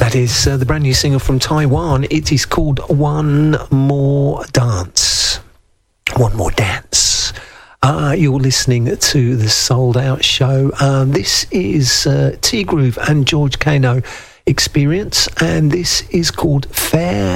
That is the brand new single from Taiwan. It is called One More Dance. One More Dance. You're listening to the Sold Out Show. This is T Groove and George Kano Experience, and this is called Fair